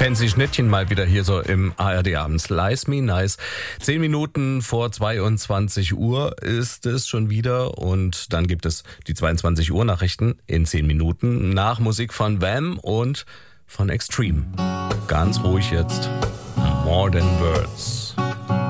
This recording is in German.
Fancy Schnittchen mal wieder hier so im ARD abends. Lies Me Nice. 10 Minuten vor 22 Uhr ist es schon wieder und dann gibt es die 22 Uhr Nachrichten in 10 Minuten nach Musik von Wham und von Extreme. Ganz ruhig jetzt. More Than Words.